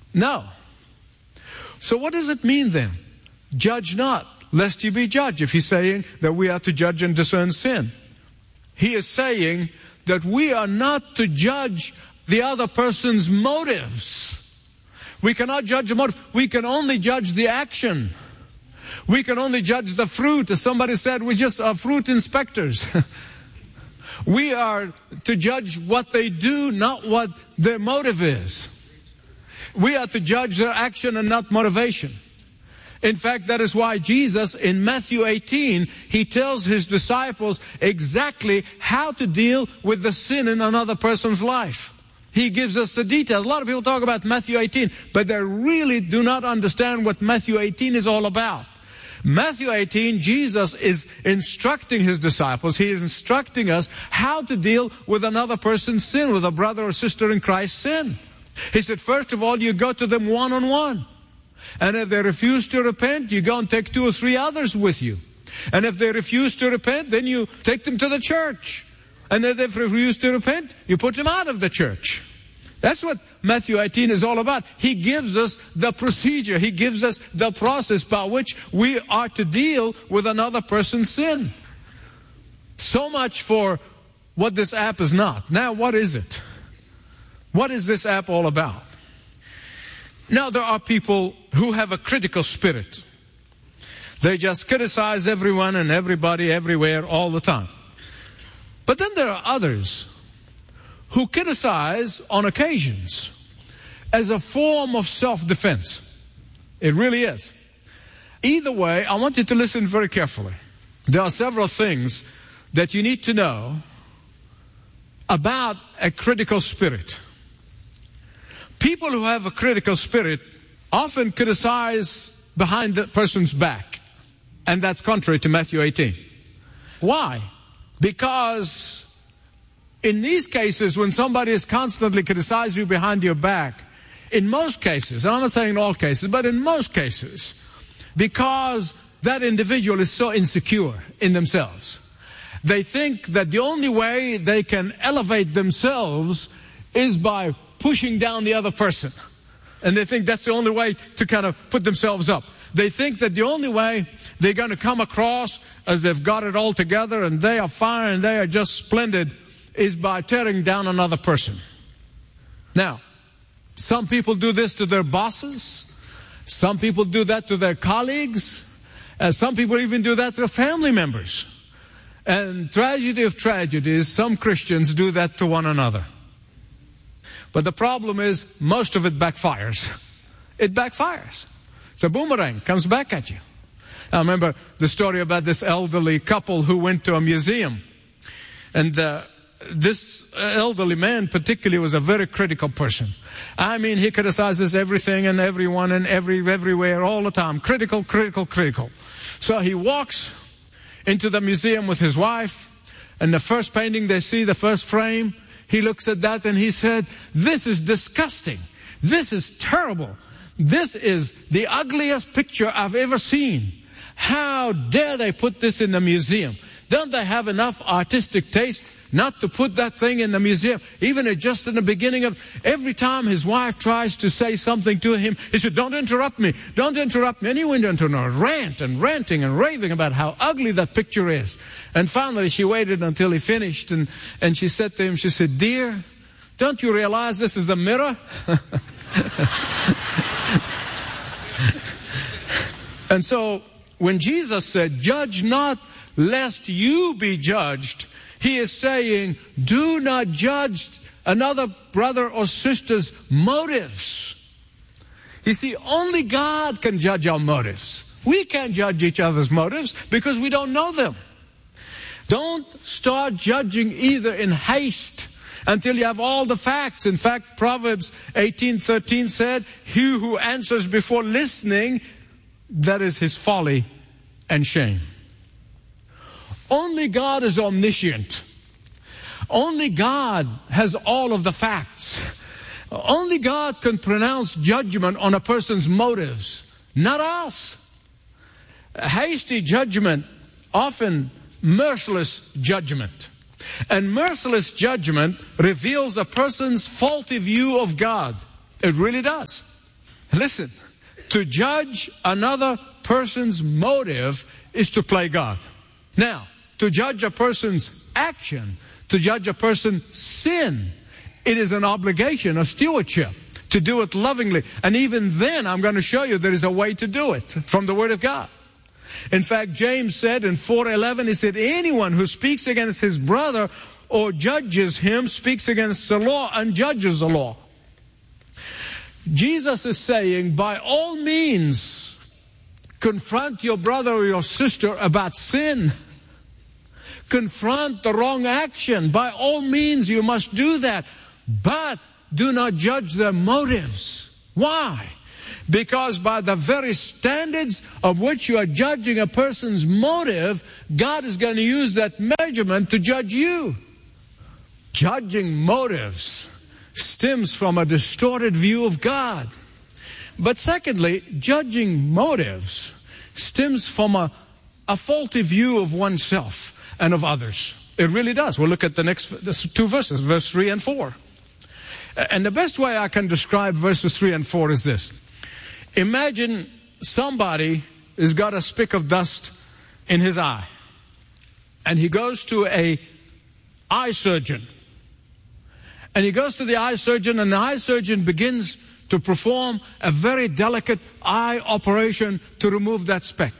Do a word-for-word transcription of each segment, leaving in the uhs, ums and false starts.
No. So what does it mean then? Judge not, lest you be judged. If he's saying that we are to judge and discern sin, he is saying that we are not to judge the other person's motives. We cannot judge the motive. We can only judge the action. We can only judge the fruit. As somebody said, we just are fruit inspectors. We are to judge what they do, not what their motive is. We are to judge their action and not motivation. In fact, that is why Jesus in Matthew eighteen, he tells his disciples exactly how to deal with the sin in another person's life. He gives us the details. A lot of people talk about Matthew eighteen, but they really do not understand what Matthew eighteen is all about. Matthew eighteen, Jesus is instructing his disciples. He is instructing us how to deal with another person's sin, with a brother or sister in Christ's sin. He said, first of all, you go to them one-on-one. And if they refuse to repent, you go and take two or three others with you. And if they refuse to repent, then you take them to the church. And if they refuse to repent, you put them out of the church. That's what Matthew eighteen is all about. He gives us the procedure. He gives us the process by which we are to deal with another person's sin. So much for what this app is not. Now, what is it? What is this app all about? Now, there are people who have a critical spirit. They just criticize everyone and everybody everywhere all the time. But then there are others who criticize on occasions as a form of self-defense. It really is. Either way, I want you to listen very carefully. There are several things that you need to know about a critical spirit. People who have a critical spirit often criticize behind the person's back. And that's contrary to Matthew eighteen. Why? Because in these cases, when somebody is constantly criticizing you behind your back, in most cases, and I'm not saying in all cases, but in most cases, because that individual is so insecure in themselves, they think that the only way they can elevate themselves is by pushing down the other person. And they think that's the only way to kind of put themselves up. They think that the only way they're going to come across as they've got it all together and they are fine and they are just splendid is by tearing down another person. Now, some people do this to their bosses. Some people do that to their colleagues. And some people even do that to their family members. And tragedy of tragedies, some Christians do that to one another. But the problem is, most of it backfires. It backfires. It's a boomerang, comes back at you. I remember the story about this elderly couple who went to a museum. And uh, this elderly man particularly was a very critical person. I mean, he criticizes everything and everyone and every everywhere all the time. Critical, critical, critical. So he walks into the museum with his wife, and the first painting they see, the first frame, he looks at that and he said, "This is disgusting. This is terrible. This is the ugliest picture I've ever seen. How dare they put this in the museum? Don't they have enough artistic taste not to put that thing in the museum?" Even just in the beginning of, every time his wife tries to say something to him, he said, "Don't interrupt me, don't interrupt me." And he went into a rant and ranting and raving about how ugly that picture is. And finally she waited until he finished, and, and she said to him, she said, "Dear, don't you realize this is a mirror?" And so when Jesus said, "Judge not lest you be judged," he is saying, do not judge another brother or sister's motives. You see, only God can judge our motives. We can't judge each other's motives because we don't know them. Don't start judging either in haste until you have all the facts. In fact, Proverbs eighteen thirteen said, "He who answers before listening, that is his folly and shame." Only God is omniscient. Only God has all of the facts. Only God can pronounce judgment on a person's motives, not us. Hasty judgment, often merciless judgment. And merciless judgment reveals a person's faulty view of God. It really does. Listen, to judge another person's motive is to play God. Now, to judge a person's action, to judge a person's sin, it is an obligation, a stewardship, to do it lovingly. And even then, I'm going to show you there is a way to do it from the Word of God. In fact, James said in four eleven, he said, anyone who speaks against his brother or judges him speaks against the law and judges the law. Jesus is saying, by all means, confront your brother or your sister about sin. Confront the wrong action. By all means, you must do that. But do not judge their motives. Why? Because by the very standards of which you are judging a person's motive, God is going to use that measurement to judge you. Judging motives stems from a distorted view of God. But secondly, judging motives stems from a, a faulty view of oneself and of others. It really does. We'll look at the next two verses, verse three and four. And the best way I can describe verses three and four is this. Imagine somebody has got a speck of dust in his eye. And he goes to a eye surgeon. And he goes to the eye surgeon, and the eye surgeon begins to perform a very delicate eye operation to remove that speck.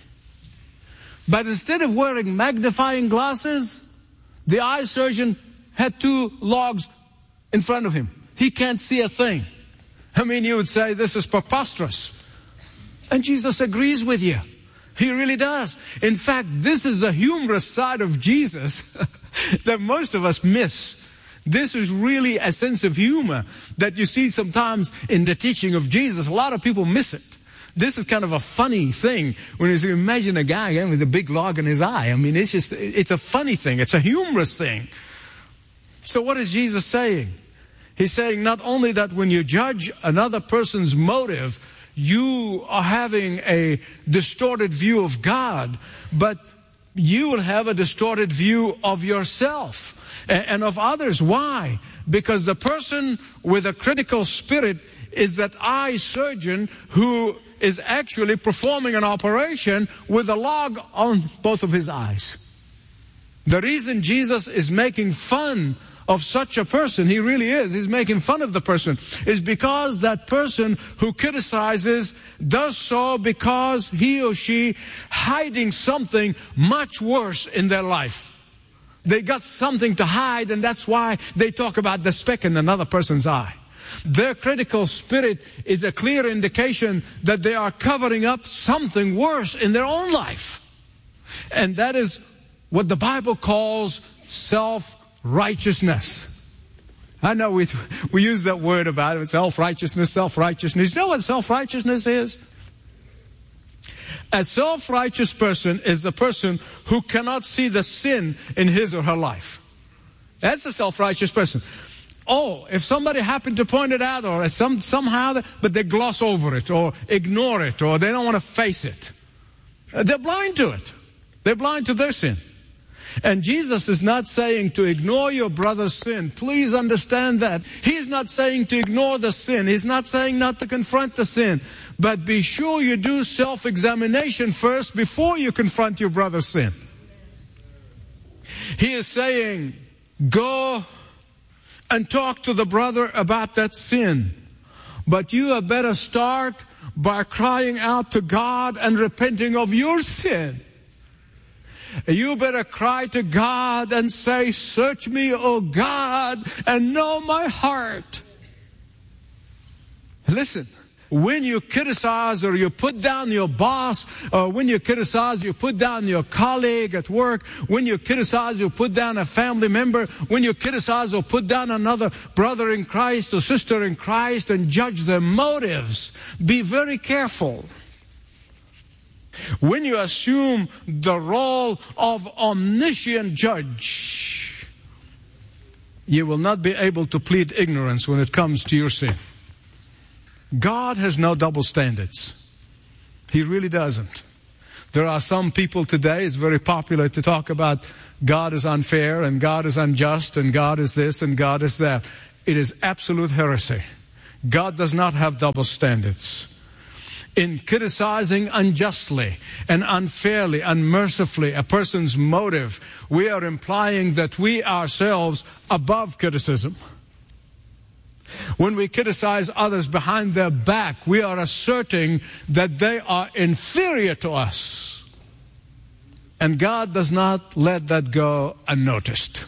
But instead of wearing magnifying glasses, the eye surgeon had two logs in front of him. He can't see a thing. I mean, you would say this is preposterous. And Jesus agrees with you. He really does. In fact, this is the humorous side of Jesus that most of us miss. This is really a sense of humor that you see sometimes in the teaching of Jesus. A lot of people miss it. This is kind of a funny thing when you imagine a guy again, with a big log in his eye. I mean, it's just, it's a funny thing. It's a humorous thing. So what is Jesus saying? He's saying not only that when you judge another person's motive, you are having a distorted view of God, but you will have a distorted view of yourself and of others. Why? Because the person with a critical spirit is that eye surgeon who is actually performing an operation with a log on both of his eyes. The reason Jesus is making fun of such a person, he really is, he's making fun of the person, is because that person who criticizes does so because he or she hiding something much worse in their life. They got something to hide, and that's why they talk about the speck in another person's eye. Their critical spirit is a clear indication that they are covering up something worse in their own life. And that is what the Bible calls self-righteousness. I know we we use that word about it, self-righteousness, self-righteousness. You know what self-righteousness is? A self-righteous person is a person who cannot see the sin in his or her life. That's a self-righteous person. Oh, if somebody happened to point it out or some somehow, but they gloss over it or ignore it or they don't want to face it. They're blind to it. They're blind to their sin. And Jesus is not saying to ignore your brother's sin. Please understand that. He's not saying to ignore the sin. He's not saying not to confront the sin. But be sure you do self-examination first before you confront your brother's sin. He is saying, go and talk to the brother about that sin. But you had better start by crying out to God and repenting of your sin. You better cry to God and say, search me, O God, and know my heart. Listen, when you criticize or you put down your boss, or when you criticize, you put down your colleague at work, when you criticize, you put down a family member, when you criticize or put down another brother in Christ or sister in Christ and judge their motives, be very careful. When you assume the role of omniscient judge, you will not be able to plead ignorance when it comes to your sin. God has no double standards. He really doesn't. There are some people today, it's very popular to talk about God is unfair and God is unjust and God is this and God is that. It is absolute heresy. God does not have double standards. In criticizing unjustly and unfairly, unmercifully a person's motive, we are implying that we ourselves above criticism. When we criticize others behind their back, we are asserting that they are inferior to us. And God does not let that go unnoticed.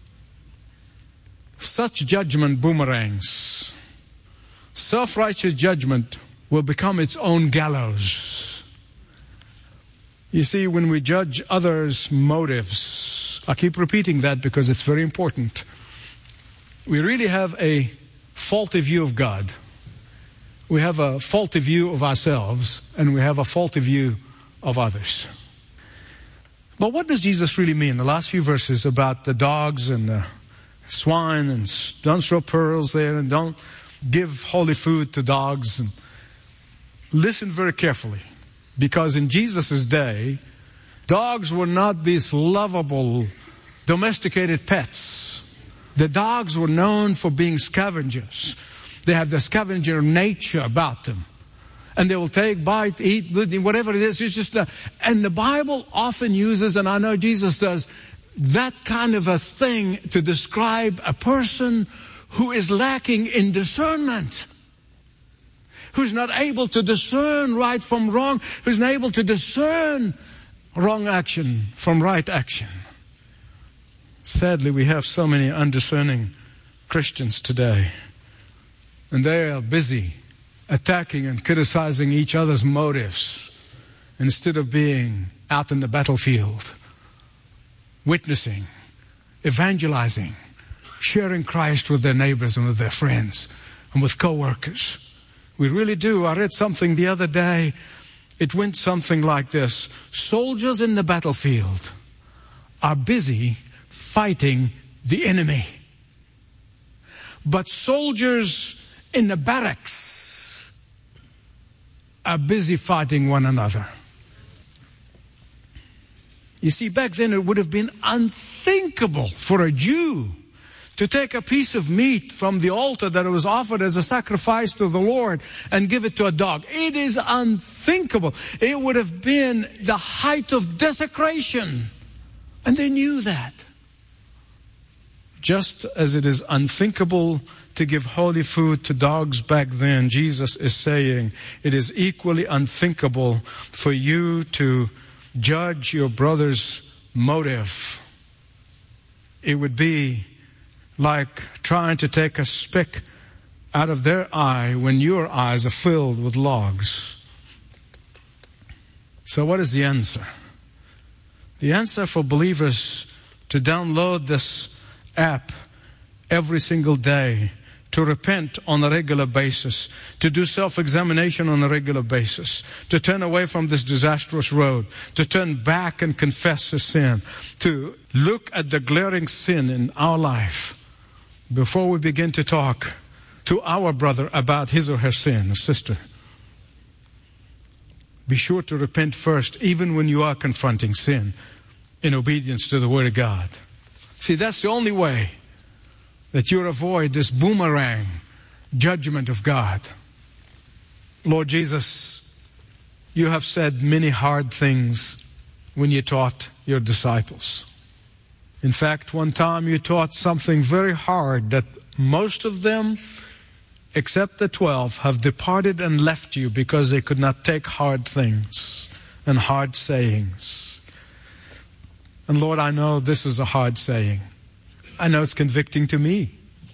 Such judgment boomerangs. Self-righteous judgment will become its own gallows. You see, when we judge others' motives, I keep repeating that because it's very important, we really have a faulty view of God. We have a faulty view of ourselves, and we have a faulty view of others. But what does Jesus really mean? The last few verses about the dogs and the swine, and don't throw pearls there, and don't give holy food to dogs. And listen very carefully, because in Jesus' day, dogs were not these lovable, domesticated pets. The dogs were known for being scavengers. They have the scavenger nature about them. And they will take, bite, eat, whatever it is. It's just a, and the Bible often uses, and I know Jesus does, that kind of a thing to describe a person who is lacking in discernment, who's not able to discern right from wrong, who's not able to discern wrong action from right action. Sadly, we have so many undiscerning Christians today, and they are busy attacking and criticizing each other's motives instead of being out in the battlefield, witnessing, evangelizing, sharing Christ with their neighbors and with their friends and with co-workers. We really do. I read something the other day. It went something like this. Soldiers in the battlefield are busy fighting the enemy, but soldiers in the barracks are busy fighting one another. You see, back then it would have been unthinkable for a Jew to take a piece of meat from the altar that was offered as a sacrifice to the Lord and give it to a dog. It is unthinkable. It would have been the height of desecration. And they knew that. Just as it is unthinkable to give holy food to dogs back then, Jesus is saying it is equally unthinkable for you to judge your brother's motive. It would be like trying to take a speck out of their eye when your eyes are filled with logs. So what is the answer? The answer for believers to download this app every single day, to repent on a regular basis, to do self-examination on a regular basis, to turn away from this disastrous road, to turn back and confess his sin, to look at the glaring sin in our life before we begin to talk to our brother about his or her sin, or sister. Be sure to repent first, even when you are confronting sin, in obedience to the Word of God. See, that's the only way that you avoid this boomerang judgment of God. Lord Jesus, you have said many hard things when you taught your disciples. In fact, one time you taught something very hard that most of them, except the twelve, have departed and left you because they could not take hard things and hard sayings. And Lord, I know this is a hard saying. I know it's convicting to me.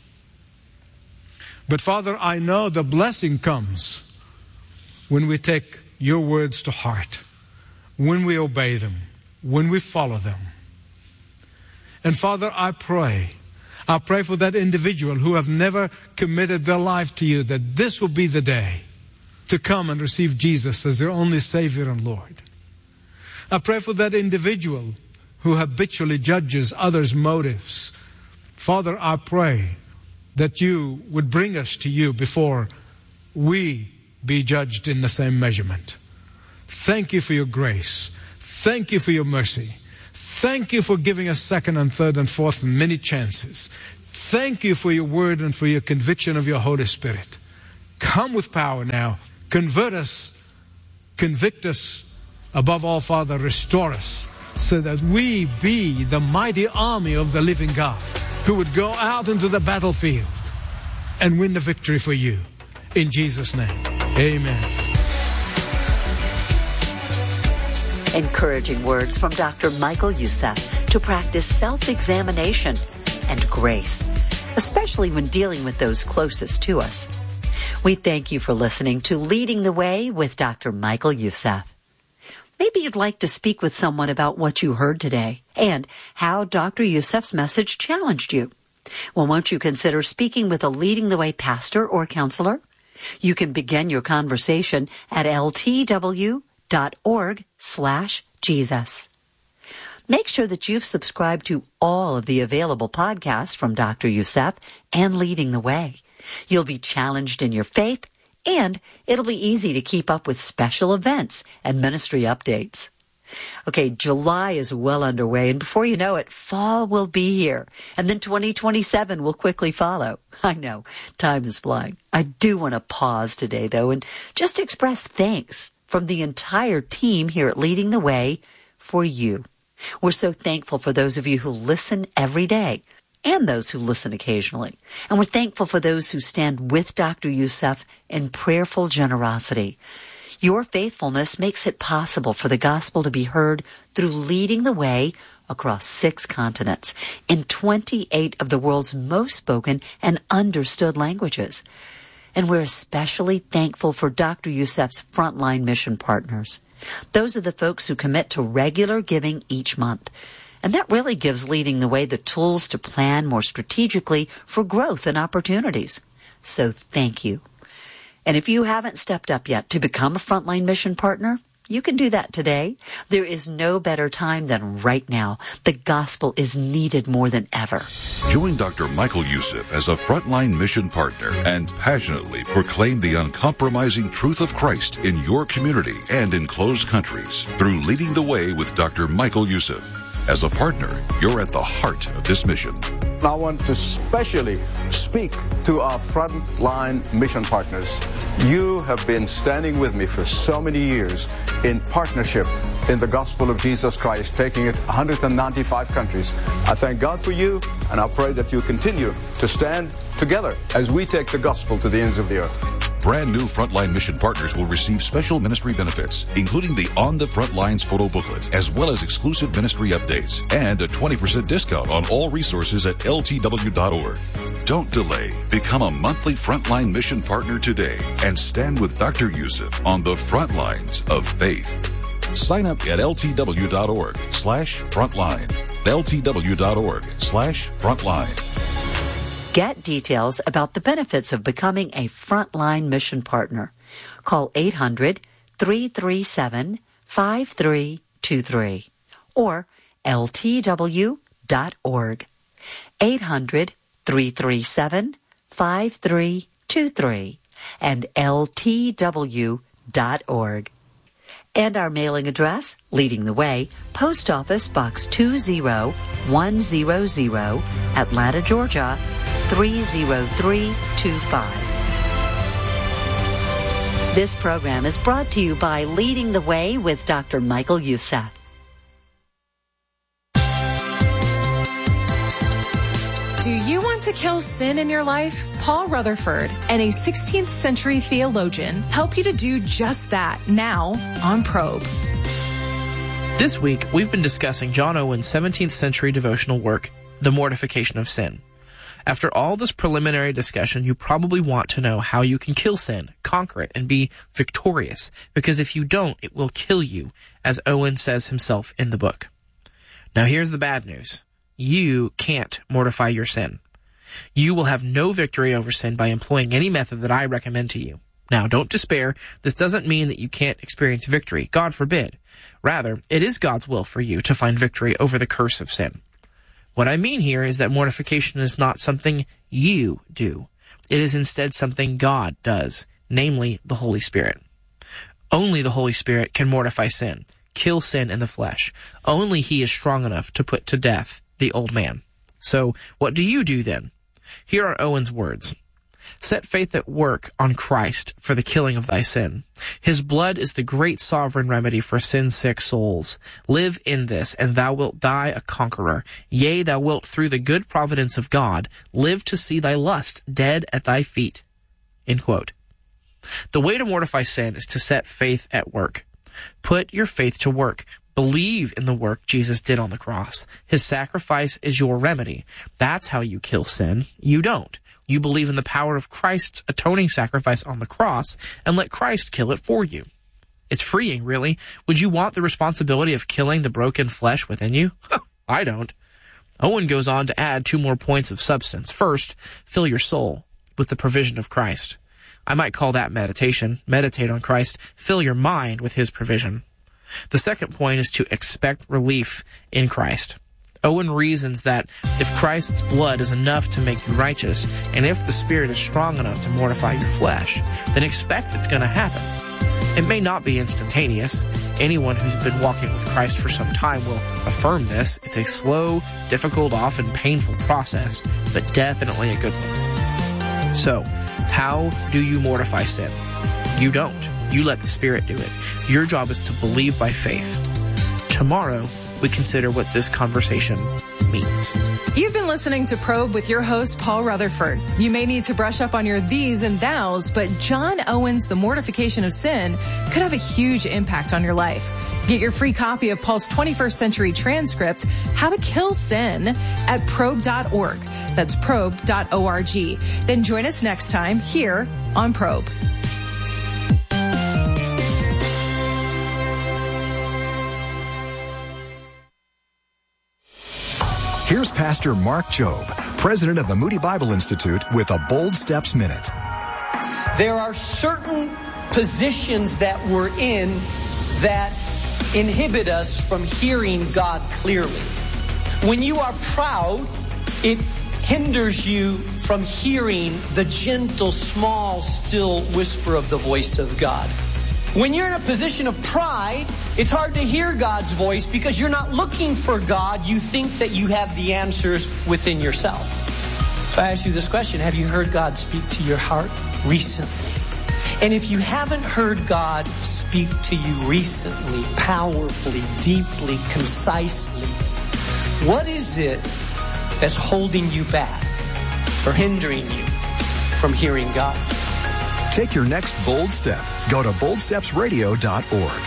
But Father, I know the blessing comes when we take your words to heart, when we obey them, when we follow them. And Father, I pray, I pray for that individual who have never committed their life to you, that this will be the day to come and receive Jesus as their only Savior and Lord. I pray for that individual who habitually judges others' motives. Father, I pray that you would bring us to you before we be judged in the same measurement. Thank you for your grace. Thank you for your mercy. Thank you for giving us second and third and fourth and many chances. Thank you for your word and for your conviction of your Holy Spirit. Come with power now. Convert us, convict us. Above all, Father, restore us so that we be the mighty army of the living God who would go out into the battlefield and win the victory for you. In Jesus' name, amen. Encouraging words from Doctor Michael Youssef to practice self-examination and grace, especially when dealing with those closest to us. We thank you for listening to Leading the Way with Doctor Michael Youssef. Maybe you'd like to speak with someone about what you heard today and how Doctor Youssef's message challenged you. Well, won't you consider speaking with a Leading the Way pastor or counselor? You can begin your conversation at ltw.org slash Jesus. Make sure that you've subscribed to all of the available podcasts from Doctor Youssef and Leading the Way. You'll be challenged in your faith, and it'll be easy to keep up with special events and ministry updates. Okay, July is well underway, and before you know it, fall will be here, and then twenty twenty-seven will quickly follow. I know, time is flying. I do want to pause today, though, and just express thanks from the entire team here at Leading the Way for you. We're so thankful for those of you who listen every day and those who listen occasionally. And we're thankful for those who stand with Doctor Youssef in prayerful generosity. Your faithfulness makes it possible for the gospel to be heard through Leading the Way across six continents in twenty-eight of the world's most spoken and understood languages. And we're especially thankful for Doctor Youssef's frontline mission partners. Those are the folks who commit to regular giving each month. And that really gives Leading the Way the tools to plan more strategically for growth and opportunities. So thank you. And if you haven't stepped up yet to become a frontline mission partner, you can do that today. There is no better time than right now. The gospel is needed more than ever. Join Doctor Michael Youssef as a frontline mission partner and passionately proclaim the uncompromising truth of Christ in your community and in closed countries through Leading the Way with Doctor Michael Youssef. As a partner, you're at the heart of this mission. I want to especially speak to our frontline mission partners. You have been standing with me for so many years in partnership in the gospel of Jesus Christ, taking it one hundred ninety-five countries. I thank God for you, and I pray that you continue to stand together as we take the gospel to the ends of the earth. Brand new Frontline Mission partners will receive special ministry benefits, including the On the Front Lines photo booklet, as well as exclusive ministry updates, and a twenty percent discount on all resources at L T W dot org. Don't delay. Become a monthly Frontline Mission partner today and stand with Doctor Youssef on the front lines of faith. Sign up at L T W dot org slash frontline. L T W dot org slash frontline. Get details about the benefits of becoming a frontline mission partner. Call eight hundred, three three seven, five three two three or L T W dot org. eight hundred, three three seven, five three two three and L T W dot org. And our mailing address, Leading the Way, Post Office Box two zero one zero zero, Atlanta, Georgia, three zero three two five. This program is brought to you by Leading the Way with Doctor Michael Youssef. Do you want to kill sin in your life? Paul Rutherford and a sixteenth century theologian help you to do just that now on Probe. This week, we've been discussing John Owen's seventeenth century devotional work, The Mortification of Sin. After all this preliminary discussion, you probably want to know how you can kill sin, conquer it, and be victorious, because if you don't, it will kill you, as Owen says himself in the book. Now here's the bad news. You can't mortify your sin. You will have no victory over sin by employing any method that I recommend to you. Now, don't despair. This doesn't mean that you can't experience victory. God forbid. Rather, it is God's will for you to find victory over the curse of sin. What I mean here is that mortification is not something you do. It is instead something God does, namely the Holy Spirit. Only the Holy Spirit can mortify sin, kill sin in the flesh. Only He is strong enough to put to death the old man. So, what do you do then? Here are Owen's words. Set faith at work on Christ for the killing of thy sin. His blood is the great sovereign remedy for sin-sick souls. Live in this, and thou wilt die a conqueror. Yea, thou wilt, through the good providence of God, live to see thy lust dead at thy feet." End quote. The way to mortify sin is to set faith at work. Put your faith to work. Believe in the work Jesus did on the cross. His sacrifice is your remedy. That's how you kill sin. You don't. You believe in the power of Christ's atoning sacrifice on the cross and let Christ kill it for you. It's freeing, really. Would you want the responsibility of killing the broken flesh within you? I don't. Owen goes on to add two more points of substance. First, fill your soul with the provision of Christ. I might call that meditation. Meditate on Christ. Fill your mind with his provision. The second point is to expect relief in Christ. Owen reasons that if Christ's blood is enough to make you righteous, and if the Spirit is strong enough to mortify your flesh, then expect it's going to happen. It may not be instantaneous. Anyone who's been walking with Christ for some time will affirm this. It's a slow, difficult, often painful process, but definitely a good one. So, how do you mortify sin? You don't. You let the Spirit do it. Your job is to believe by faith. Tomorrow, we consider what this conversation means. You've been listening to Probe with your host, Paul Rutherford. You may need to brush up on your these and thous, but John Owen's The Mortification of Sin could have a huge impact on your life. Get your free copy of Paul's twenty-first century transcript, How to Kill Sin, at probe dot org. That's probe dot org. Then join us next time here on Probe. Here's Pastor Mark Jobe, president of the Moody Bible Institute, with a Bold Steps Minute. There are certain positions that we're in that inhibit us from hearing God clearly. When you are proud, it hinders you from hearing the gentle, small, still whisper of the voice of God. When you're in a position of pride, it's hard to hear God's voice because you're not looking for God. You think that you have the answers within yourself. So I ask you this question. Have you heard God speak to your heart recently? And if you haven't heard God speak to you recently, powerfully, deeply, concisely, what is it that's holding you back or hindering you from hearing God? Take your next bold step. Go to bold steps radio dot org.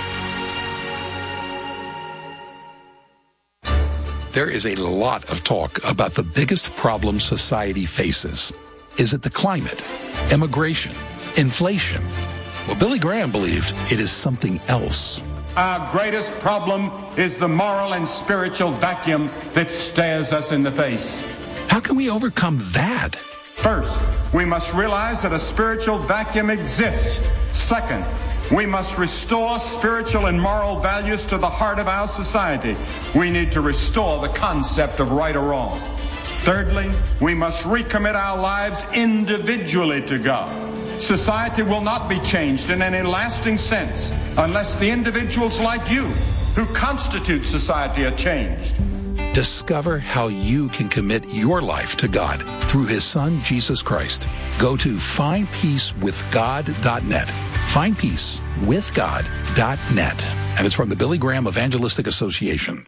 There is a lot of talk about the biggest problem society faces. Is it the climate, immigration, inflation? Well, Billy Graham believed it is something else. Our greatest problem is the moral and spiritual vacuum that stares us in the face. How can we overcome that? First, we must realize that a spiritual vacuum exists. Second, we must restore spiritual and moral values to the heart of our society. We need to restore the concept of right or wrong. Thirdly, we must recommit our lives individually to God. Society will not be changed in any lasting sense unless the individuals like you who constitute society are changed. Discover how you can commit your life to God through His Son, Jesus Christ. Go to find peace with god dot net. find peace with god dot net. And it's from the Billy Graham Evangelistic Association.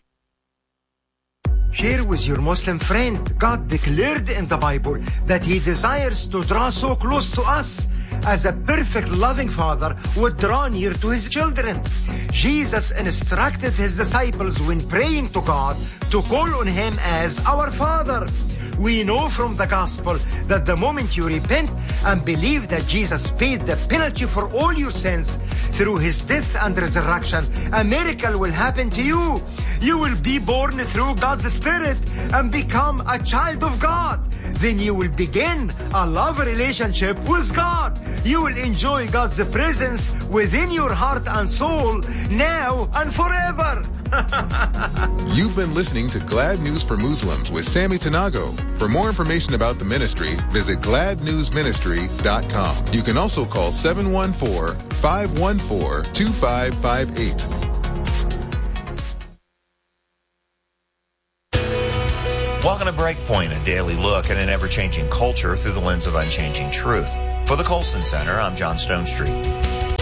Share with your Muslim friend. God declared in the Bible that He desires to draw so close to us as a perfect loving Father would draw near to His children. Jesus instructed His disciples when praying to God to call on Him as our Father. We know from the gospel that the moment you repent and believe that Jesus paid the penalty for all your sins through His death and resurrection, a miracle will happen to you. You will be born through God's Spirit and become a child of God. Then you will begin a love relationship with God. You will enjoy God's presence within your heart and soul now and forever. You've been listening to Glad News for Muslims with Sammy Tanago. For more information about the ministry, visit glad news ministry dot com. You can also call seven one four, five one four, two five five eight. Welcome to Breakpoint, a daily look at an ever-changing culture through the lens of unchanging truth. For the Colson Center, I'm John Stonestreet.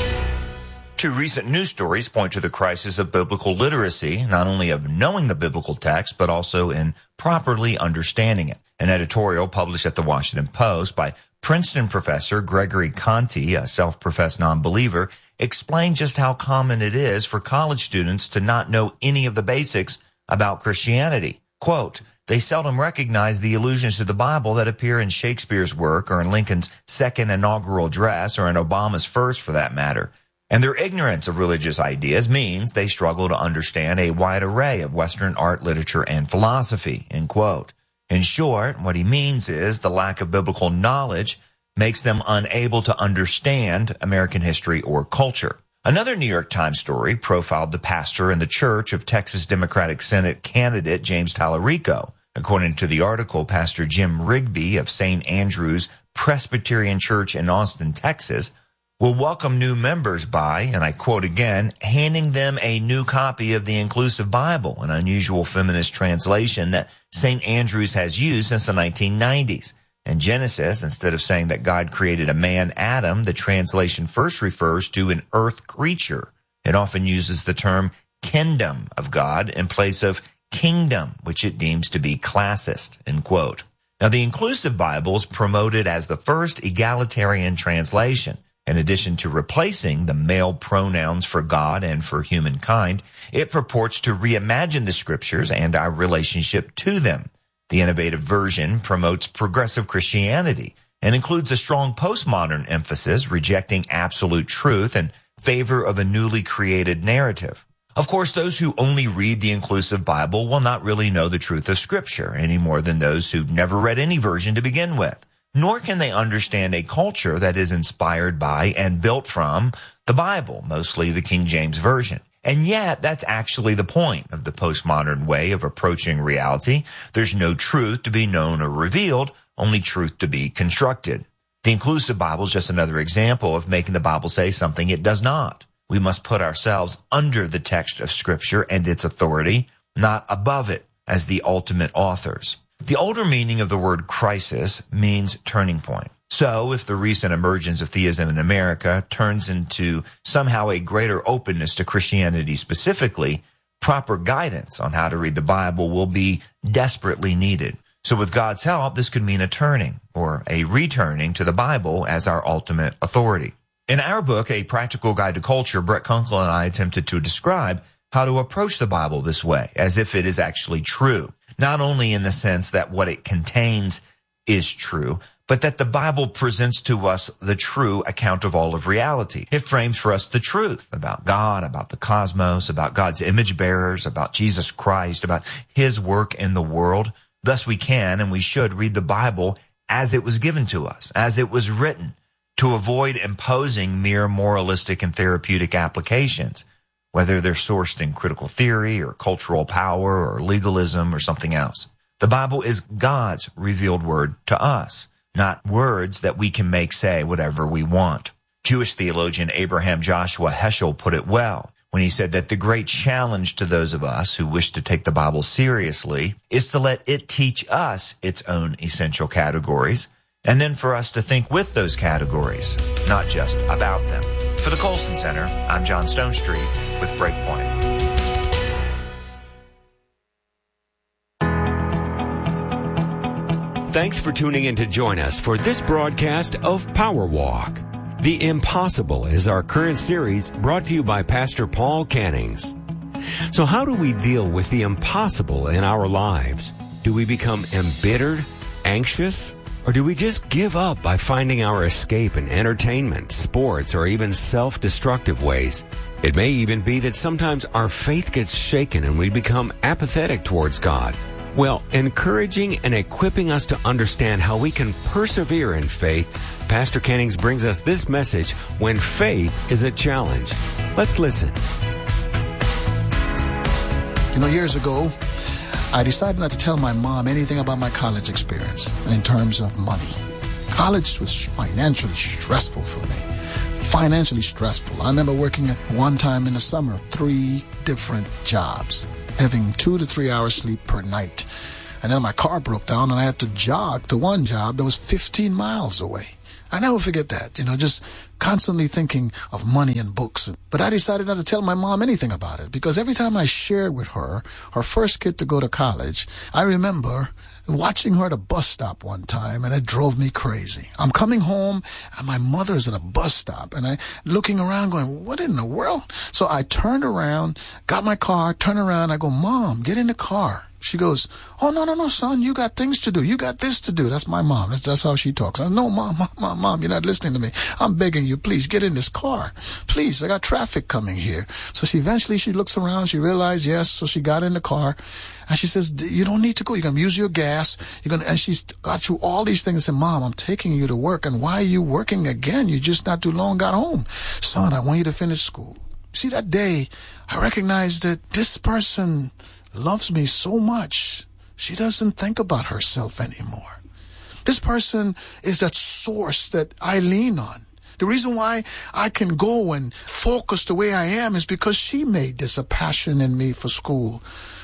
Two recent news stories point to the crisis of biblical literacy, not only of knowing the biblical text, but also in properly understanding it. An editorial published at the Washington Post by Princeton professor Gregory Conti, a self-professed non-believer, explained just how common it is for college students to not know any of the basics about Christianity. Quote, they seldom recognize the allusions to the Bible that appear in Shakespeare's work or in Lincoln's second inaugural address or in Obama's first for that matter. And their ignorance of religious ideas means they struggle to understand a wide array of Western art, literature, and philosophy, end quote. In short, what he means is the lack of biblical knowledge makes them unable to understand American history or culture. Another New York Times story profiled the pastor in the church of Texas Democratic Senate candidate James Tallarico. According to the article, Pastor Jim Rigby of Saint Andrew's Presbyterian Church in Austin, Texas, will welcome new members by, and I quote again, handing them a new copy of the Inclusive Bible, an unusual feminist translation that Saint Andrew's has used since the nineteen nineties. In Genesis, instead of saying that God created a man, Adam, the translation first refers to an earth creature. It often uses the term kingdom of God in place of kingdom, which it deems to be classist, end quote. Now, the Inclusive Bible is promoted as the first egalitarian translation. In addition to replacing the male pronouns for God and for humankind, it purports to reimagine the scriptures and our relationship to them. The innovative version promotes progressive Christianity and includes a strong postmodern emphasis, rejecting absolute truth in favor of a newly created narrative. Of course, those who only read the Inclusive Bible will not really know the truth of Scripture any more than those who never read any version to begin with. Nor can they understand a culture that is inspired by and built from the Bible, mostly the King James Version. And yet, that's actually the point of the postmodern way of approaching reality. There's no truth to be known or revealed, only truth to be constructed. The Inclusive Bible is just another example of making the Bible say something it does not. We must put ourselves under the text of Scripture and its authority, not above it as the ultimate authors. The older meaning of the word crisis means turning point. So, if the recent emergence of theism in America turns into somehow a greater openness to Christianity specifically, proper guidance on how to read the Bible will be desperately needed. So with God's help, this could mean a turning or a returning to the Bible as our ultimate authority. In our book, A Practical Guide to Culture, Brett Kunkle and I attempted to describe how to approach the Bible this way, as if it is actually true. Not only in the sense that what it contains is true, but that the Bible presents to us the true account of all of reality. It frames for us the truth about God, about the cosmos, about God's image bearers, about Jesus Christ, about his work in the world. Thus we can and we should read the Bible as it was given to us, as it was written, to avoid imposing mere moralistic and therapeutic applications, whether they're sourced in critical theory or cultural power or legalism or something else. The Bible is God's revealed word to us, not words that we can make say whatever we want. Jewish theologian Abraham Joshua Heschel put it well when he said that the great challenge to those of us who wish to take the Bible seriously is to let it teach us its own essential categories, and then for us to think with those categories, not just about them. For the Colson Center, I'm John Stonestreet with Breakpoint. Thanks for tuning in to join us for this broadcast of Power Walk. The Impossible is our current series brought to you by Pastor Paul Cannings. So how do we deal with the impossible in our lives? Do we become embittered, anxious, or do we just give up by finding our escape in entertainment, sports, or even self-destructive ways? It may even be that sometimes our faith gets shaken and we become apathetic towards God. Well, encouraging and equipping us to understand how we can persevere in faith, Pastor Cannings brings us this message, When Faith is a Challenge. Let's listen. You know, years ago, I decided not to tell my mom anything about my college experience in terms of money. College was financially stressful for me. Financially stressful. I remember working at one time in the summer, three different jobs, having two to three hours sleep per night. And then my car broke down and I had to jog to one job that was fifteen miles away. I never forget that, you know, just constantly thinking of money and books. But I decided not to tell my mom anything about it because every time I shared with her, her first kid to go to college, I remember watching her at a bus stop one time, and it drove me crazy. I'm coming home and my mother's at a bus stop, and I looking around going, what in the world? So I turned around, got my car, turned around, I go, Mom, get in the car. She goes, oh, no, no, no, son, you got things to do. You got this to do. That's my mom. That's, that's how she talks. I go, no, mom, mom, mom, mom, you're not listening to me. I'm begging you, please get in this car. Please, I got traffic coming here. So she eventually, she looks around. She realized, yes. So she got in the car and she says, you don't need to go. You're going to use your gas. You're going to, and she's got through all these things and said, Mom, I'm taking you to work. And why are you working again? You just not too long got home. Son, I want you to finish school. See, that day, I recognized that this person loves me so much, she doesn't think about herself anymore. This person is that source that I lean on. The reason why I can go and focus the way I am is because she made this a passion in me for school.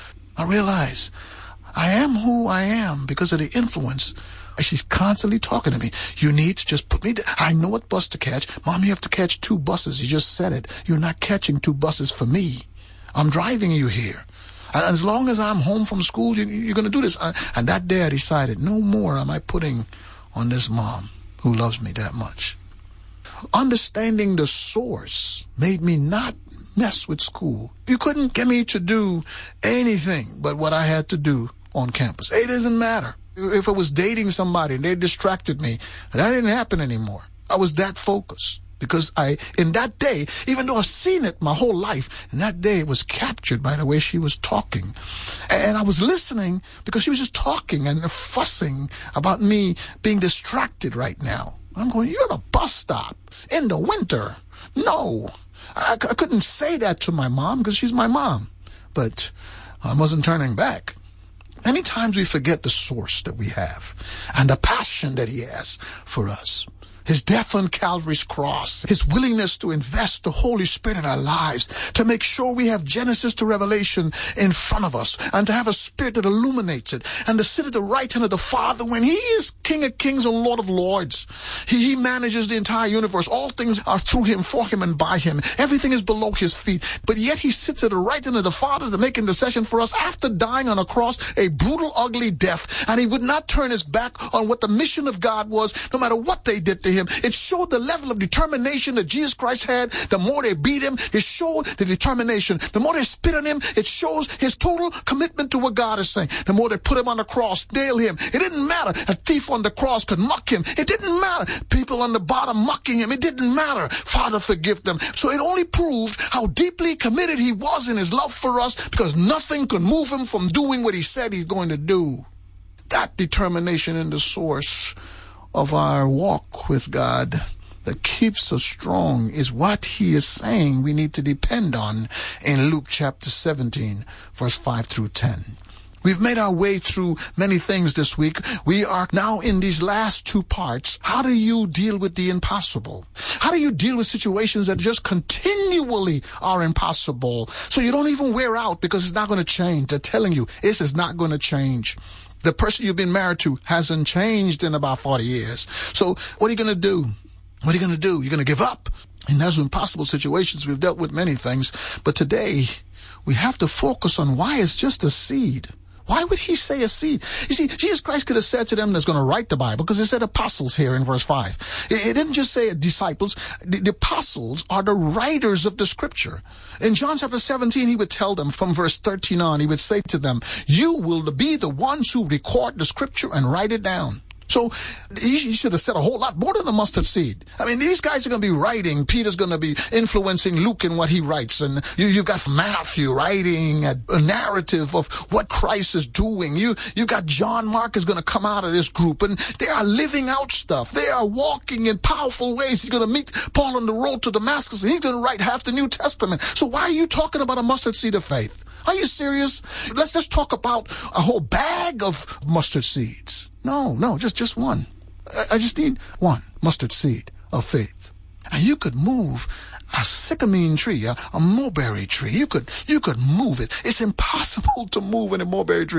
I realize I am who I am because of the influence. She's constantly talking to me. You need to just put me down. I know what bus to catch. Mom, you have to catch two buses. You just said it. You're not catching two buses for me. I'm driving you here. And as long as I'm home from school, you, you're going to do this. And that day I decided, no more am I putting on this mom who loves me that much. Understanding the source made me not mess with school. You couldn't get me to do anything but what I had to do on campus. It doesn't matter. If I was dating somebody and they distracted me, that didn't happen anymore. I was that focused. Because I, in that day, even though I've seen it my whole life, in that day it was captured by the way she was talking. And I was listening because she was just talking and fussing about me being distracted right now. I'm going, you're at a bus stop in the winter. No, I, I couldn't say that to my mom because she's my mom. But I wasn't turning back. Many times we forget the source that we have and the passion that he has for us. His death on Calvary's cross, his willingness to invest the Holy Spirit in our lives, to make sure we have Genesis to Revelation in front of us, and to have a spirit that illuminates it, and to sit at the right hand of the Father when he is King of Kings and Lord of Lords. He, he manages the entire universe. All things are through him, for him, and by him. Everything is below his feet. But yet he sits at the right hand of the Father to make intercession for us after dying on a cross, a brutal, ugly death. And he would not turn his back on what the mission of God was, no matter what they did to him. It showed the level of determination that Jesus Christ had. The more they beat him, it showed the determination. The more they spit on him, it shows his total commitment to what God is saying. The more they put him on the cross, nail him. It didn't matter. A thief on the cross could mock him. It didn't matter. People on the bottom mocking him. It didn't matter. Father, forgive them. So it only proved how deeply committed he was in his love for us, because nothing could move him from doing what he said he's going to do. That determination in the source of our walk with God that keeps us strong is what he is saying we need to depend on in Luke chapter seventeen, verse five through ten. We've made our way through many things this week. We are now in these last two parts. How do you deal with the impossible? How do you deal with situations that just continually are impossible, so you don't even wear out because it's not going to change? They're telling you this is not going to change. The person you've been married to hasn't changed in about forty years. So what are you going to do? What are you going to do? You're going to give up? In those impossible situations, we've dealt with many things. But today, we have to focus on why it's just a seed. Why would he say a seed? You see, Jesus Christ could have said to them that's going to write the Bible, because it said apostles here in verse five. It, it didn't just say disciples. The, the apostles are the writers of the scripture. In John chapter seventeen, he would tell them from verse thirteen on, he would say to them, you will be the ones who record the scripture and write it down. So he should have said a whole lot more than a mustard seed. I mean, these guys are going to be writing. Peter's going to be influencing Luke in what he writes. And you, you've got Matthew writing a, a narrative of what Christ is doing. You, you've got John Mark is going to come out of this group, and they are living out stuff. They are walking in powerful ways. He's going to meet Paul on the road to Damascus, and he's going to write half the New Testament. So why are you talking about a mustard seed of faith? Are you serious? Let's just talk about a whole bag of mustard seeds. No, no, just, just one. I, I just need one mustard seed of faith. And you could move a sycamore tree, a, a mulberry tree. You could, you could move it. It's impossible to move in a mulberry tree.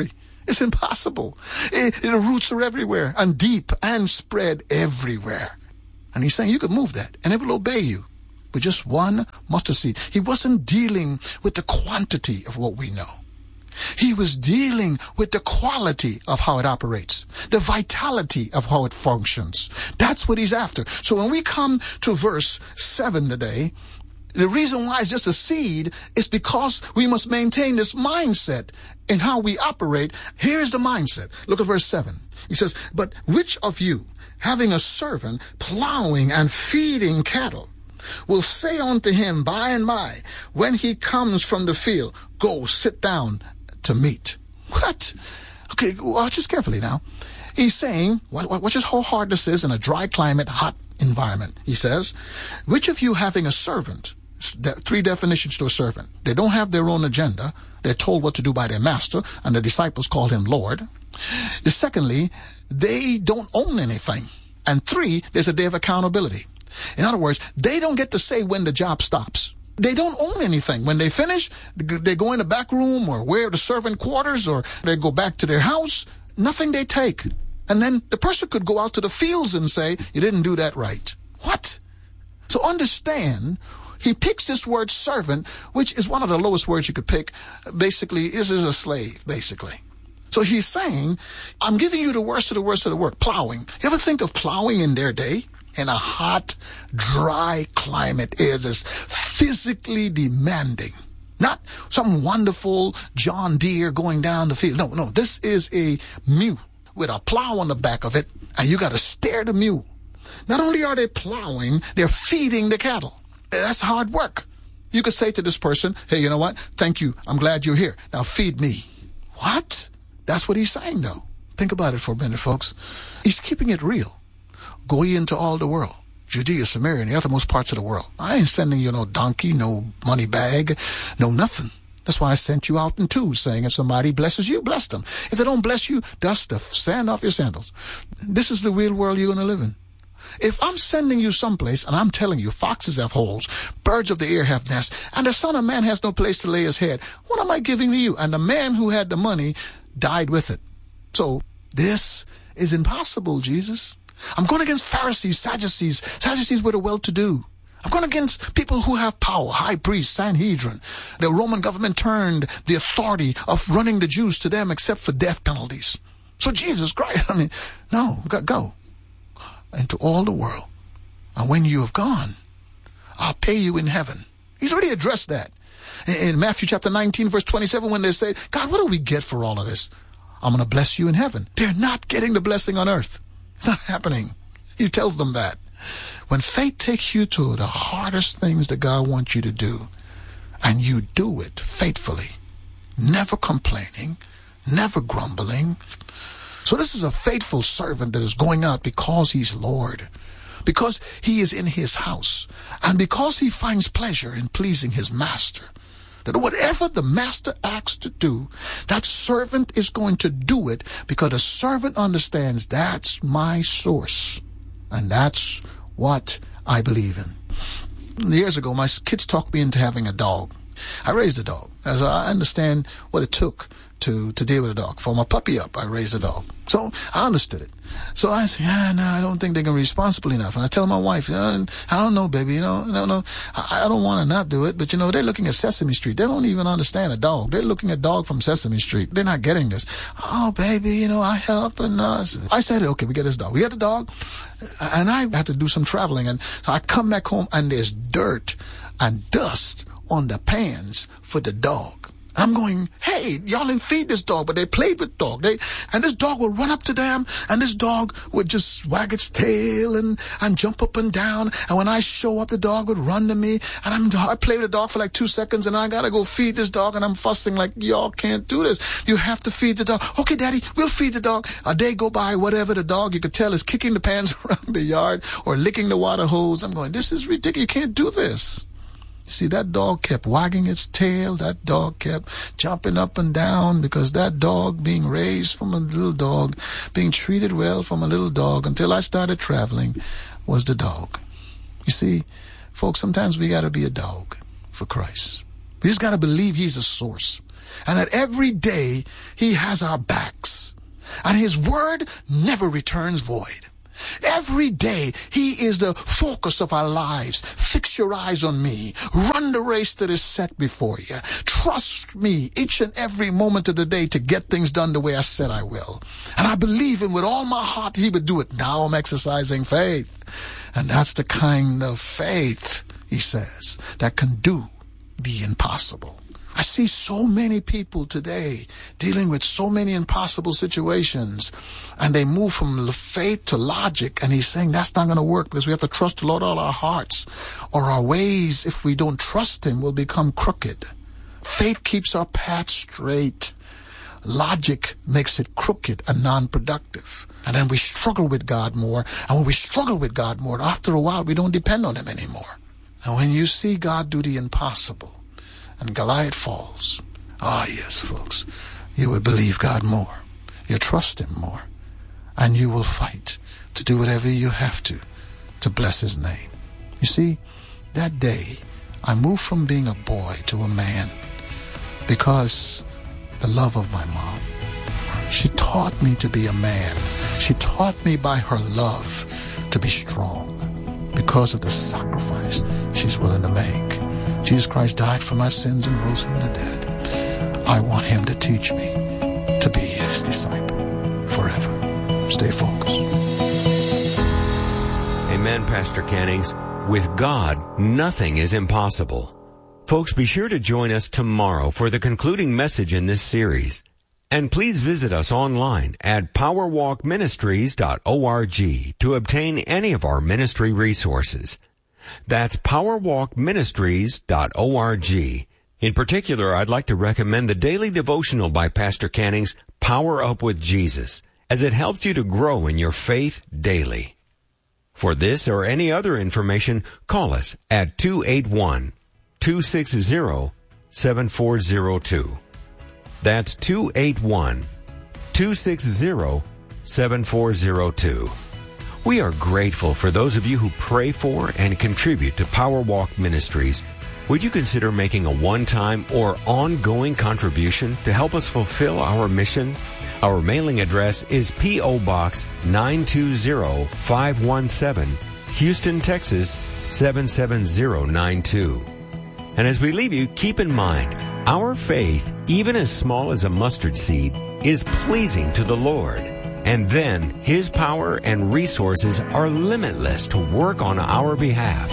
It's impossible. It, the roots are everywhere and deep and spread everywhere. And he's saying you could move that and it will obey you with just one mustard seed. He wasn't dealing with the quantity of what we know. He was dealing with the quality of how it operates, the vitality of how it functions. That's what he's after. So when we come to verse seven today, the reason why it's just a seed is because we must maintain this mindset in how we operate. Here's the mindset. Look at verse seven. He says, but which of you, having a servant plowing and feeding cattle, will say unto him by and by, when he comes from the field, go sit down to meat? What? Okay, watch this carefully now. He's saying, watch just how hard this is in a dry climate, hot environment. He says, which of you having a servant, three definitions to a servant. They don't have their own agenda. They're told what to do by their master, and the disciples call him Lord. Secondly, they don't own anything. And three, there's a day of accountability. In other words, they don't get to say when the job stops. They don't own anything. When they finish, they go in the back room or where the servant quarters, or they go back to their house. Nothing they take. And then the person could go out to the fields and say, you didn't do that right. What? So understand, he picks this word servant, which is one of the lowest words you could pick. Basically, this is a slave, basically. So he's saying, I'm giving you the worst of the worst of the work, plowing. You ever think of plowing in their day? In a hot, dry climate, it is physically demanding. Not some wonderful John Deere going down the field. No, no, this is a mule with a plow on the back of it, and you got to steer the mule. Not only are they plowing, they're feeding the cattle. That's hard work. You could say to this person, hey, you know what? Thank you. I'm glad you're here. Now feed me. What? That's what he's saying, though. Think about it for a minute, folks. He's keeping it real. Go ye into all the world, Judea, Samaria, and the uttermost parts of the world. I ain't sending you no donkey, no money bag, no nothing. That's why I sent you out in twos, saying if somebody blesses you, bless them. If they don't bless you, dust the sand off your sandals. This is the real world you're going to live in. If I'm sending you someplace, and I'm telling you, foxes have holes, birds of the air have nests, and the Son of Man has no place to lay his head, what am I giving to you? And the man who had the money died with it. So this is impossible, Jesus. I'm going against Pharisees, Sadducees. Sadducees were the well-to-do. I'm going against people who have power, high priest, Sanhedrin. The Roman government turned the authority of running the Jews to them except for death penalties. So Jesus Christ, I mean, no, go into all the world. And when you have gone, I'll pay you in heaven. He's already addressed that. In Matthew chapter nineteen, verse twenty-seven, when they say, God, what do we get for all of this? I'm going to bless you in heaven. They're not getting the blessing on earth. It's not happening. He tells them that. When faith takes you to the hardest things that God wants you to do, and you do it faithfully, never complaining, never grumbling. So this is a faithful servant that is going out because he's Lord, because he is in his house, and because he finds pleasure in pleasing his master. That whatever the master asks to do, that servant is going to do it because the servant understands that's my source. And that's what I believe in. Years ago, my kids talked me into having a dog. I raised a dog, as I understand what it took to, to deal with a dog. From a puppy up, I raised a dog. So I understood it. So I said, yeah, no, I don't think they're going to be responsible enough. And I tell my wife, you know, I don't know, baby, you know, no, no, I, I don't want to not do it. But, you know, they're looking at Sesame Street. They don't even understand a dog. They're looking at dog from Sesame Street. They're not getting this. Oh, baby, you know, I help. And uh, I said, okay, we get this dog. We get the dog. And I had to do some traveling. And so I come back home and there's dirt and dust on the pans for the dog. I'm going, hey, y'all didn't feed this dog, but they played with dog. They, and this dog would run up to them, and this dog would just wag its tail and, and jump up and down. And when I show up, the dog would run to me, and I'm, I play with the dog for like two seconds, and I gotta go feed this dog, and I'm fussing like, y'all can't do this. You have to feed the dog. Okay, Daddy, we'll feed the dog. A day go by, whatever, the dog, you could tell, is kicking the pans around the yard or licking the water hose. I'm going, this is ridiculous. You can't do this. See, that dog kept wagging its tail. That dog kept jumping up and down because that dog being raised from a little dog, being treated well from a little dog until I started traveling was the dog. You see, folks, sometimes we got to be a dog for Christ. We just got to believe he's a source. and that every day he has our backs, and his word never returns void. Every day, he is the focus of our lives. Fix your eyes on me. Run the race that is set before you. Trust me each and every moment of the day to get things done the way I said I will. And I believe him with all my heart he would do it. Now I'm exercising faith. And that's the kind of faith, he says, that can do the impossible. I see so many people today dealing with so many impossible situations, and they move from faith to logic, and he's saying that's not going to work because we have to trust the Lord all our hearts, or our ways, if we don't trust him, will become crooked. Faith keeps our path straight. Logic makes it crooked and non-productive. And then we struggle with God more, and when we struggle with God more, after a while we don't depend on him anymore. And when you see God do the impossible, and Goliath falls, ah, yes, folks, you would believe God more. You trust him more. And you will fight to do whatever you have to to bless his name. You see, that day, I moved from being a boy to a man because the love of my mom. She taught me to be a man. She taught me by her love to be strong because of the sacrifice she's willing to make. Jesus Christ died for my sins and rose from the dead. I want him to teach me to be his disciple forever. Stay focused. Amen, Pastor Cannings. With God, nothing is impossible. Folks, be sure to join us tomorrow for the concluding message in this series. And please visit us online at power walk ministries dot org to obtain any of our ministry resources. That's power walk ministries dot org. In particular, I'd like to recommend the daily devotional by Pastor Cannings, Power Up with Jesus, as it helps you to grow in your faith daily. For this or any other information, call us at two eight one, two six zero, seven four zero two. That's two eight one, two six zero, seven four zero two. We are grateful for those of you who pray for and contribute to Power Walk Ministries. Would you consider making a one-time or ongoing contribution to help us fulfill our mission? Our mailing address is P O. Box nine two zero, five one seven, Houston, Texas seven seven zero nine two. And as we leave you, keep in mind, our faith, even as small as a mustard seed, is pleasing to the Lord. And then his power and resources are limitless to work on our behalf.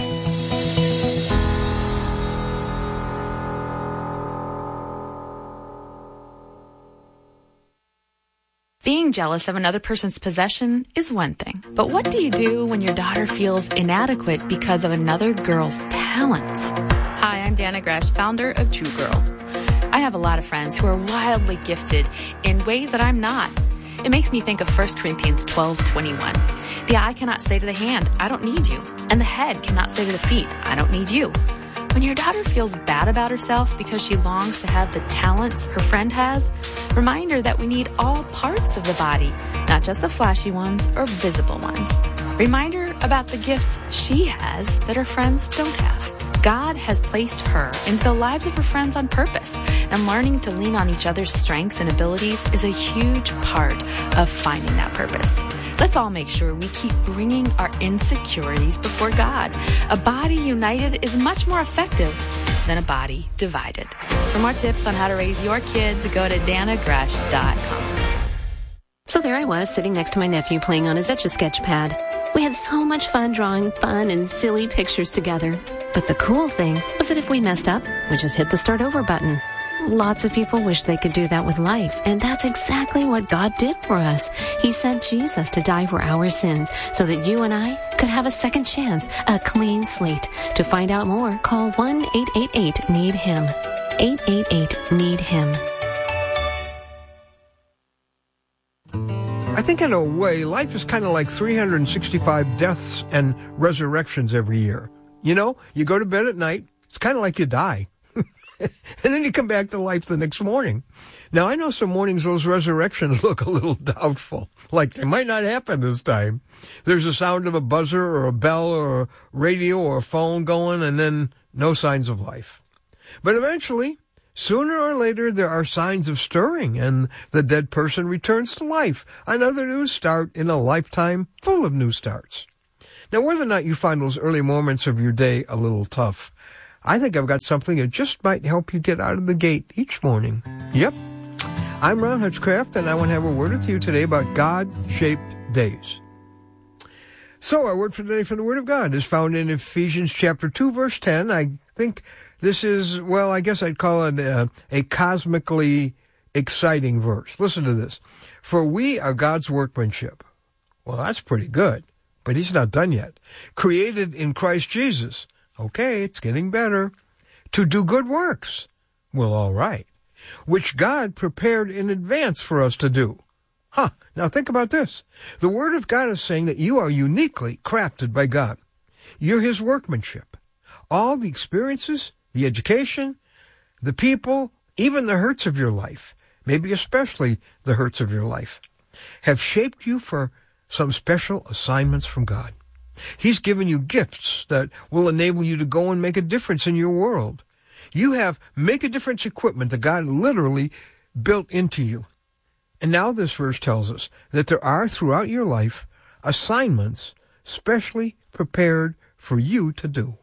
Being jealous of another person's possession is one thing. But what do you do when your daughter feels inadequate because of another girl's talents? Hi, I'm Dana Gresh, founder of True Girl. I have a lot of friends who are wildly gifted in ways that I'm not. It makes me think of First Corinthians twelve twenty-one. The eye cannot say to the hand, I don't need you. And the head cannot say to the feet, I don't need you. When your daughter feels bad about herself because she longs to have the talents her friend has, remind her that we need all parts of the body, not just the flashy ones or visible ones. Remind her about the gifts she has that her friends don't have. God has placed her into the lives of her friends on purpose, and learning to lean on each other's strengths and abilities is a huge part of finding that purpose. Let's all make sure we keep bringing our insecurities before God. A body united is much more effective than a body divided. For more tips on how to raise your kids, go to dana gresh dot com. So there I was, sitting next to my nephew playing on his Etch-a-Sketch pad. We had so much fun drawing fun and silly pictures together. But the cool thing was that if we messed up, we just hit the start over button. Lots of people wish they could do that with life, and that's exactly what God did for us. He sent Jesus to die for our sins so that you and I could have a second chance, a clean slate. To find out more, call one eight eight eight, need him. eight eight eight, need him. I think in a way, life is kind of like three hundred sixty-five deaths and resurrections every year. You know, you go to bed at night, it's kind of like you die. And then you come back to life the next morning. Now, I know some mornings those resurrections look a little doubtful, like they might not happen this time. There's a sound of a buzzer or a bell or a radio or a phone going, and then no signs of life. But eventually, Sooner or later, there are signs of stirring, and the dead person returns to life. Another new start in a lifetime full of new starts. Now, whether or not you find those early moments of your day a little tough, I think I've got something that just might help you get out of the gate each morning. Yep. I'm Ron Hutchcraft, and I want to have a word with you today about God-shaped days. So, our word for today from the Word of God is found in Ephesians chapter two, verse ten. I think this is, well, I guess I'd call it a, a cosmically exciting verse. Listen to this. For we are God's workmanship. Well, that's pretty good, but he's not done yet. Created in Christ Jesus. Okay, it's getting better. To do good works. Well, all right. Which God prepared in advance for us to do. Huh, now think about this. The Word of God is saying that you are uniquely crafted by God. You're his workmanship. All the experiences, the education, the people, even the hurts of your life, maybe especially the hurts of your life, have shaped you for some special assignments from God. He's given you gifts that will enable you to go and make a difference in your world. You have make-a-difference equipment that God literally built into you. And now this verse tells us that there are, throughout your life, assignments specially prepared for you to do.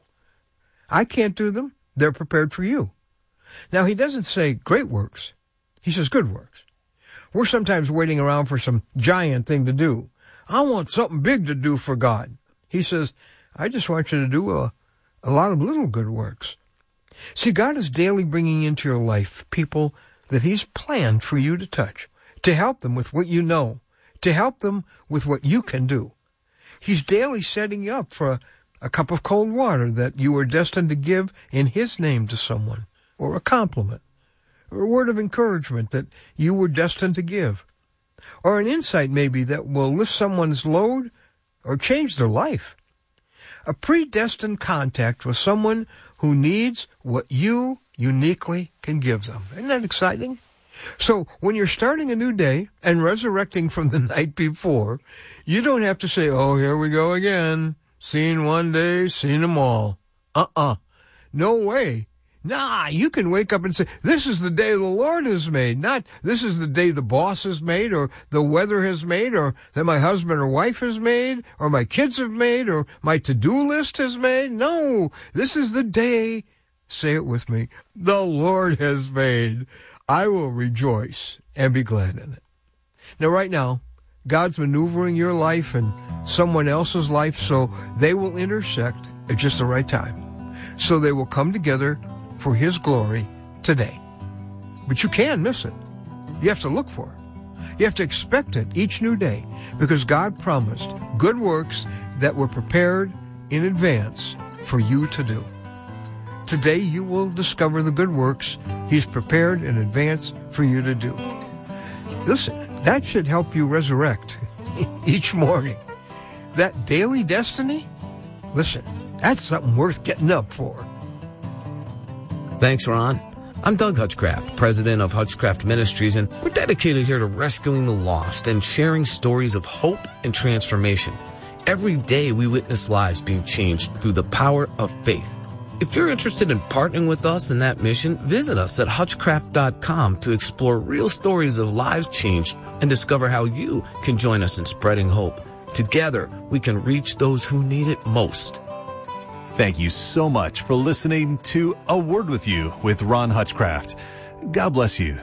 I can't do them. They're prepared for you. Now, he doesn't say great works. He says good works. We're sometimes waiting around for some giant thing to do. I want something big to do for God. He says, I just want you to do a, a lot of little good works. See, God is daily bringing into your life people that he's planned for you to touch, to help them with what you know, to help them with what you can do. He's daily setting you up for a, a cup of cold water that you are destined to give in his name to someone, or a compliment, or a word of encouragement that you were destined to give, or an insight maybe that will lift someone's load or change their life. A predestined contact with someone who needs what you uniquely can give them. Isn't that exciting? So when you're starting a new day and resurrecting from the night before, you don't have to say, oh, here we go again. Seen one day, seen them all. Uh-uh. No way. Nah, you can wake up and say, this is the day the Lord has made, not this is the day the boss has made, or the weather has made, or that my husband or wife has made, or my kids have made, or my to-do list has made. No, this is the day, say it with me, the Lord has made. I will rejoice and be glad in it. Now, right now, God's maneuvering your life and someone else's life so they will intersect at just the right time. So they will come together for his glory today. But you can miss it. You have to look for it. You have to expect it each new day, because God promised good works that were prepared in advance for you to do. Today you will discover the good works he's prepared in advance for you to do. Listen, that should help you resurrect each morning. That daily destiny, listen, that's something worth getting up for. Thanks, Ron. I'm Doug Hutchcraft, president of Hutchcraft Ministries, and we're dedicated here to rescuing the lost and sharing stories of hope and transformation. Every day we witness lives being changed through the power of faith. If you're interested in partnering with us in that mission, visit us at hutchcraft dot com to explore real stories of lives changed and discover how you can join us in spreading hope. Together, we can reach those who need it most. Thank you so much for listening to A Word With You with Ron Hutchcraft. God bless you.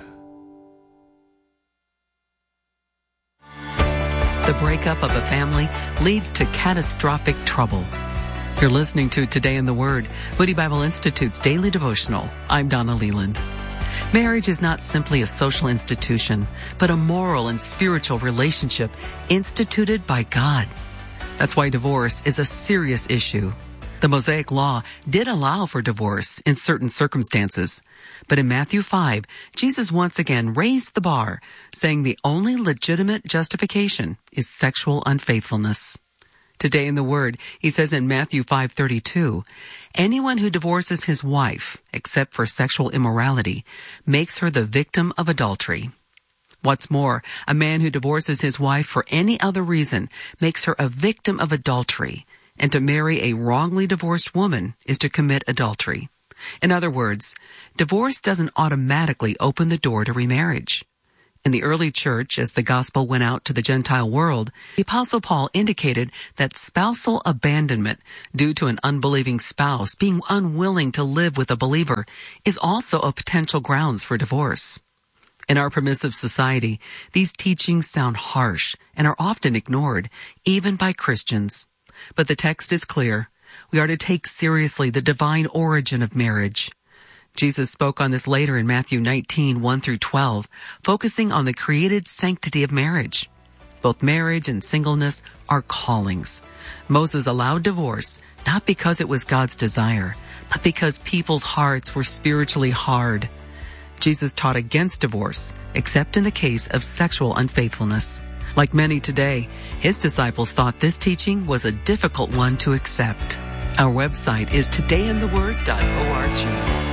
The breakup of a family leads to catastrophic trouble. You're listening to Today in the Word, Moody Bible Institute's daily devotional. I'm Donna Leland. Marriage is not simply a social institution, but a moral and spiritual relationship instituted by God. That's why divorce is a serious issue. The Mosaic Law did allow for divorce in certain circumstances. But in Matthew five, Jesus once again raised the bar, saying the only legitimate justification is sexual unfaithfulness. Today in the Word, he says in Matthew five thirty-two, anyone who divorces his wife, except for sexual immorality, makes her the victim of adultery. What's more, a man who divorces his wife for any other reason makes her a victim of adultery, and to marry a wrongly divorced woman is to commit adultery. In other words, divorce doesn't automatically open the door to remarriage. In the early church, as the gospel went out to the Gentile world, the Apostle Paul indicated that spousal abandonment due to an unbelieving spouse being unwilling to live with a believer is also a potential grounds for divorce. In our permissive society, these teachings sound harsh and are often ignored, even by Christians. But the text is clear. We are to take seriously the divine origin of marriage. Jesus spoke on this later in Matthew nineteen, one through twelve, focusing on the created sanctity of marriage. Both marriage and singleness are callings. Moses allowed divorce, not because it was God's desire, but because people's hearts were spiritually hard. Jesus taught against divorce, except in the case of sexual unfaithfulness. Like many today, his disciples thought this teaching was a difficult one to accept. Our website is today in the word dot org.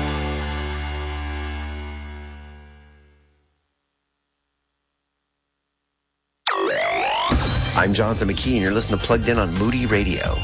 I'm Jonathan McKee, and you're listening to Plugged In on Moody Radio.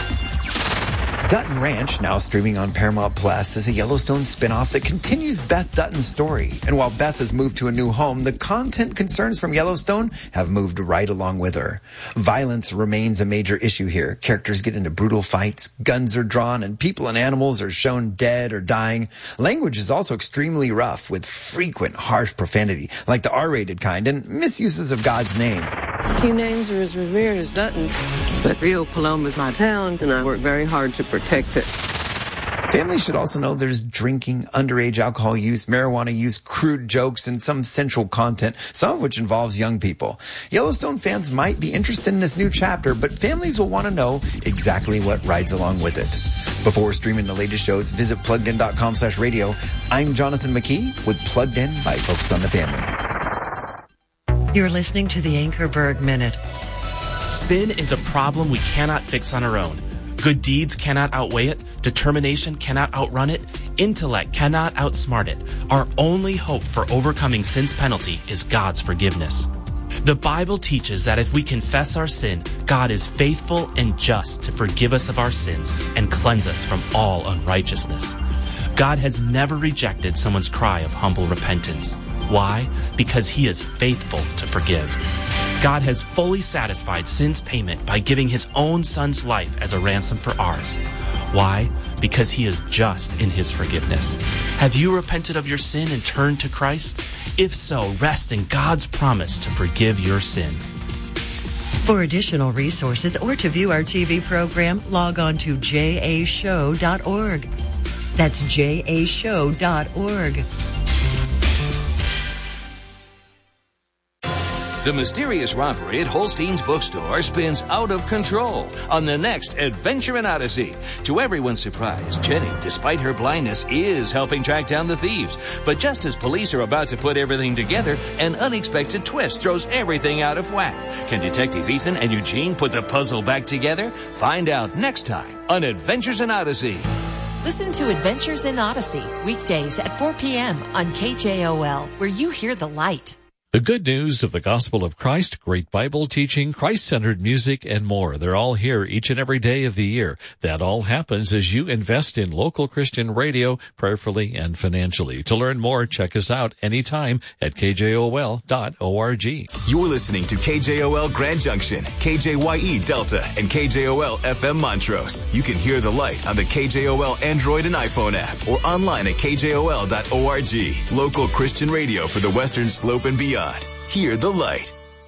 Dutton Ranch, now streaming on Paramount Plus, is a Yellowstone spinoff that continues Beth Dutton's story. And while Beth has moved to a new home, the content concerns from Yellowstone have moved right along with her. Violence remains a major issue here. Characters get into brutal fights, guns are drawn, and people and animals are shown dead or dying. Language is also extremely rough, with frequent harsh profanity, like the R-rated kind, and misuses of God's name. Few names are as revered as Dutton, but Rio Paloma is my town, and I work very hard to protect it. Families should also know there's drinking, underage alcohol use, marijuana use, crude jokes, and some sensual content, some of which involves young people. Yellowstone fans might be interested in this new chapter, but families will want to know exactly what rides along with it. Before streaming the latest shows, visit plugged in dot com slash radio. I'm Jonathan McKee with Plugged In by Focus on the Family. You're listening to the Anchorberg Minute. Sin is a problem we cannot fix on our own. Good deeds cannot outweigh it. Determination cannot outrun it. Intellect cannot outsmart it. Our only hope for overcoming sin's penalty is God's forgiveness. The Bible teaches that if we confess our sin, God is faithful and just to forgive us of our sins and cleanse us from all unrighteousness. God has never rejected someone's cry of humble repentance. Why? Because he is faithful to forgive. God has fully satisfied sin's payment by giving his own son's life as a ransom for ours. Why? Because he is just in his forgiveness. Have you repented of your sin and turned to Christ? If so, rest in God's promise to forgive your sin. For additional resources or to view our T V program, log on to j a show dot org. That's j a show dot org. The mysterious robbery at Holstein's bookstore spins out of control on the next Adventure in Odyssey. To everyone's surprise, Jenny, despite her blindness, is helping track down the thieves. But just as police are about to put everything together, an unexpected twist throws everything out of whack. Can Detective Ethan and Eugene put the puzzle back together? Find out next time on Adventures in Odyssey. Listen to Adventures in Odyssey, weekdays at four p.m. on K J O L, where you hear the light. The good news of the gospel of Christ, great Bible teaching, Christ-centered music, and more. They're all here each and every day of the year. That all happens as you invest in local Christian radio, prayerfully and financially. To learn more, check us out anytime at k j o l dot org. You're listening to K J O L Grand Junction, K J Y E Delta, and K J O L F M Montrose. You can hear the light on the K J O L Android and iPhone app or online at k j o l dot org. Local Christian radio for the Western Slope and beyond. Hear the light.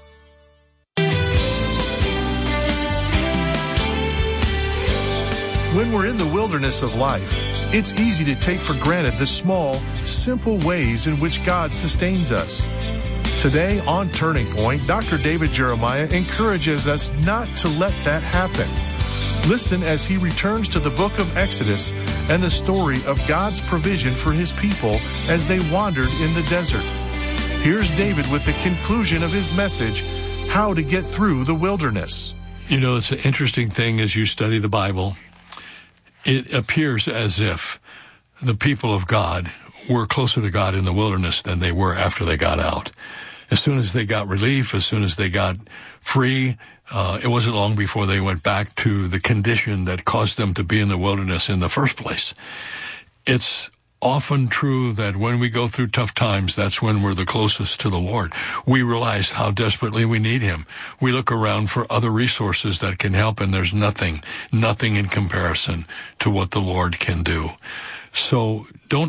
When we're in the wilderness of life, it's easy to take for granted the small, simple ways in which God sustains us. Today on Turning Point, Doctor David Jeremiah encourages us not to let that happen. Listen as he returns to the book of Exodus and the story of God's provision for his people as they wandered in the desert. Here's David with the conclusion of his message, How to Get Through the Wilderness. You know, it's an interesting thing as you study the Bible. It appears as if the people of God were closer to God in the wilderness than they were after they got out. As soon as they got relief, as soon as they got free, uh, it wasn't long before they went back to the condition that caused them to be in the wilderness in the first place. it's often true that when we go through tough times, that's when we're the closest to the Lord. We realize how desperately we need him. We look around for other resources that can help, and there's nothing, nothing in comparison to what the Lord can do. So don't